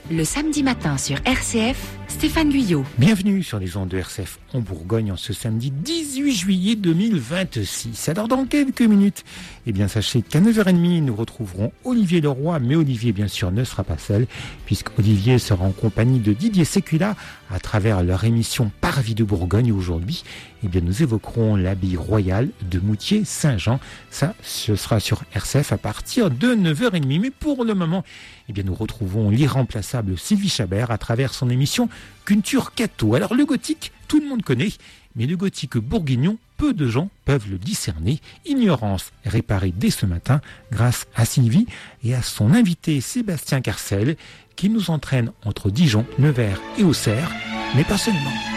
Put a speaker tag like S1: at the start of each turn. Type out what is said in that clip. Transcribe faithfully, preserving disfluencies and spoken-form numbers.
S1: Le samedi matin sur R C F, Stéphane Guyot.
S2: Bienvenue sur les ondes de R C F en Bourgogne en ce samedi dix-huit juillet deux mille vingt-six. Alors dans quelques minutes, eh bien sachez qu'à neuf heures trente, nous retrouverons Olivier Leroy, mais Olivier bien sûr ne sera pas seul, puisque Olivier sera en compagnie de Didier Sécula à travers leur émission Parvis de Bourgogne. Aujourd'hui, eh bien nous évoquerons l'abbaye royale de Moutier-Saint-Jean. Ça, ce sera sur R C F à partir de neuf heures trente. Mais pour le moment, eh bien nous retrouvons l'irremplaçable Sylvie Chabert à travers son émission Culture Catho. Alors le gothique, tout le monde connaît, mais le gothique bourguignon, peu de gens peuvent le discerner. Ignorance réparée dès ce matin grâce à Sylvie et à son invité Sébastien Carcel qui nous entraîne entre Dijon, Nevers et Auxerre, mais pas seulement.